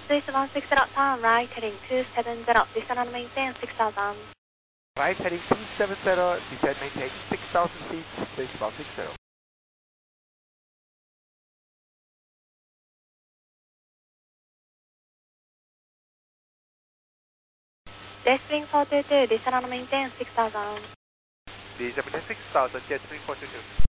Swiss 160, turn right, heading 270, descend and maintain 6000. Right, heading 270, descend, maintain 6,000 feet, Swiss 160. Jetstream 422, descend and maintain 6000. Descend, maintain 6,000, Jetstream 422.